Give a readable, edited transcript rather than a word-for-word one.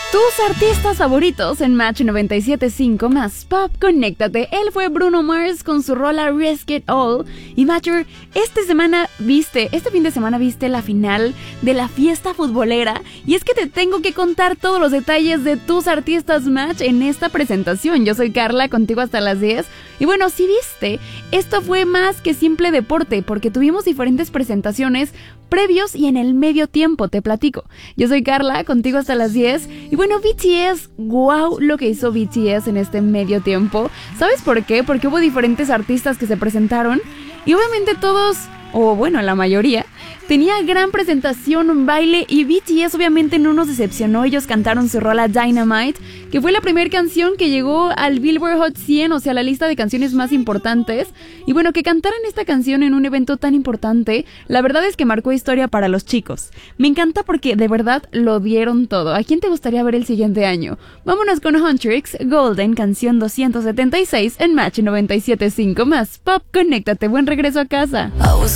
Tus artistas favoritos en Match 97.5 más Pop, conéctate. Él fue Bruno Mars con su rola Risk It All. Y Matcher, este fin de semana viste la final de la fiesta futbolera. Y es que te tengo que contar todos los detalles de tus artistas Match en esta presentación. Yo soy Carla, contigo hasta las 10. Y bueno, si viste, esto fue más que simple deporte, porque tuvimos diferentes presentaciones previos y en el medio tiempo, te platico. Yo soy Carla, contigo hasta las 10. Y bueno, BTS, wow lo que hizo BTS en este medio tiempo. ¿Sabes por qué? Porque hubo diferentes artistas que se presentaron y obviamente todos, o bueno, la mayoría, tenía gran presentación, baile, y BTS obviamente no nos decepcionó. Ellos cantaron su rola Dynamite, que fue la primera canción que llegó al Billboard Hot 100, o sea, la lista de canciones más importantes. Y bueno, que cantaran esta canción en un evento tan importante, la verdad es que marcó historia para los chicos. Me encanta porque de verdad lo dieron todo. ¿A quién te gustaría ver el siguiente año? Vámonos con Huntrix, Golden, canción 276 en Match 97.5 más Pop, conéctate, buen regreso a casa.